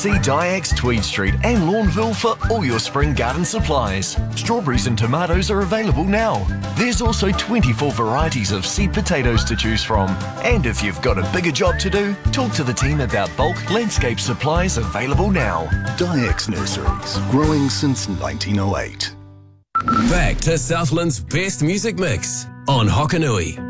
See Dyax Tweed Street and Lawnville for all your spring garden supplies. Strawberries and tomatoes are available now. There's also 24 varieties of seed potatoes to choose from. And if you've got a bigger job to do, talk to the team about bulk landscape supplies available now. Dyax Nurseries, growing since 1908. Back to Southland's best music mix on Hokanui.